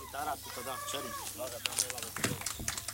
Gitara, tu da, čeri. Laga tam je laga.